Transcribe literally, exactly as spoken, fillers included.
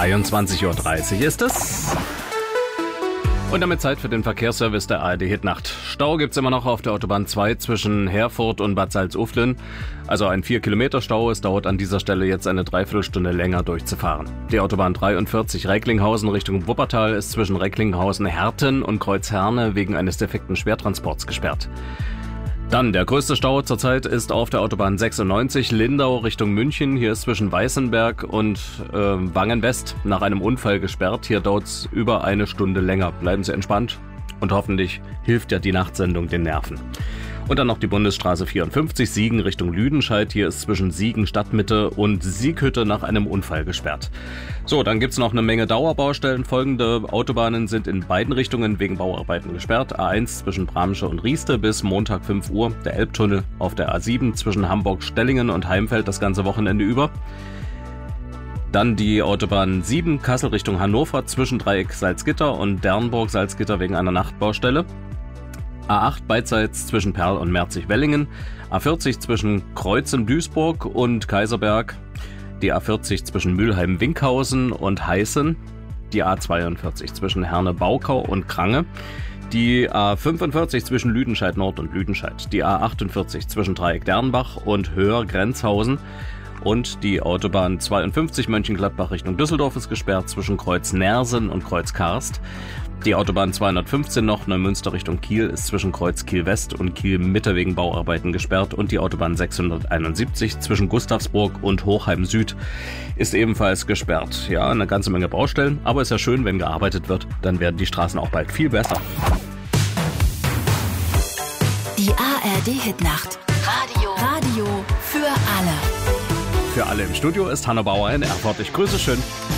dreiundzwanzig Uhr dreißig ist es. Und damit Zeit für den Verkehrsservice der A R D Hitnacht. Stau gibt's immer noch auf der Autobahn zwei zwischen Herford und Bad Salzuflen. Also ein vier Kilometer Stau. Es dauert an dieser Stelle jetzt eine Dreiviertelstunde länger durchzufahren. Die Autobahn dreiundvierzig Recklinghausen Richtung Wuppertal ist zwischen Recklinghausen, Herten und Kreuzherne wegen eines defekten Schwertransports gesperrt. Dann der größte Stau zurzeit ist auf der Autobahn sechsundneunzig Lindau Richtung München. Hier ist zwischen Weißenberg und äh, Wangen-West nach einem Unfall gesperrt. Hier dauert's über eine Stunde länger. Bleiben Sie entspannt und hoffentlich hilft ja die Nachtsendung den Nerven. Und dann noch die Bundesstraße vierundfünfzig Siegen Richtung Lüdenscheid. Hier ist zwischen Siegen Stadtmitte und Sieghütte nach einem Unfall gesperrt. So, dann gibt's noch eine Menge Dauerbaustellen. Folgende Autobahnen sind in beiden Richtungen wegen Bauarbeiten gesperrt. A eins zwischen Bramsche und Rieste bis Montag fünf Uhr. Der Elbtunnel auf der A sieben zwischen Hamburg-Stellingen und Heimfeld das ganze Wochenende über. Dann die Autobahn sieben Kassel Richtung Hannover zwischen Dreieck Salzgitter und Dernburg Salzgitter wegen einer Nachtbaustelle. A acht beidseits zwischen Perl und Merzig-Wellingen, A vierzig zwischen Kreuzen-Duisburg und Kaiserberg, die A vierzig zwischen Mülheim-Winkhausen und Heißen, die A zweiundvierzig zwischen Herne-Baukau und Krange, die A fünfundvierzig zwischen Lüdenscheid Nord und Lüdenscheid, die A achtundvierzig zwischen Dreieck-Dernbach und Höhr-Grenzhausen und die Autobahn zweiundfünfzig Mönchengladbach Richtung Düsseldorf ist gesperrt zwischen Kreuz Nersen und Kreuz Karst. Die Autobahn zweihundertfünfzehn noch Neumünster Richtung Kiel ist zwischen Kreuz Kiel West und Kiel Mitte wegen Bauarbeiten gesperrt und die Autobahn sechshunderteinundsiebzig zwischen Gustavsburg und Hochheim Süd ist ebenfalls gesperrt. Ja, eine ganze Menge Baustellen, aber ist ja schön, wenn gearbeitet wird, dann werden die Straßen auch bald viel besser. Die A R D Hitnacht. Radio. Radio für alle. Für alle im Studio ist Hanna Bauer in Erfurt. Ich grüße schön.